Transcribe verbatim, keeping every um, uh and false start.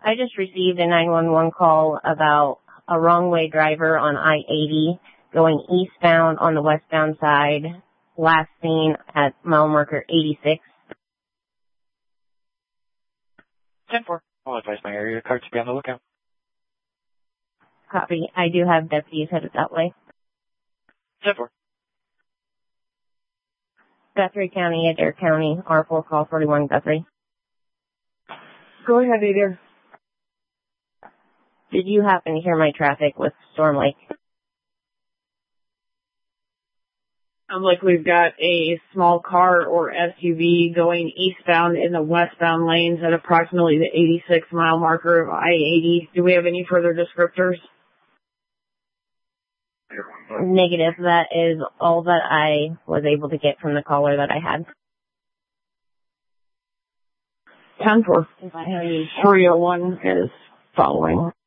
I just received a nine one one call about a wrong-way driver on I eighty going eastbound on the westbound side, last seen at mile marker eighty-six. ten four. I'll advise my area card to be on the lookout. Copy. I do have deputies headed that way. ten four. Guthrie County, Adair County, R four call forty-one Guthrie. Go ahead, Adair. Did you happen to hear my traffic with Storm Lake? Sounds like we've got a small car or S U V going eastbound in the westbound lanes at approximately the eighty-six mile marker of I eighty. Do we have any further descriptors? Negative. That is all that I was able to get from the caller that I had. ten four. three oh one is following.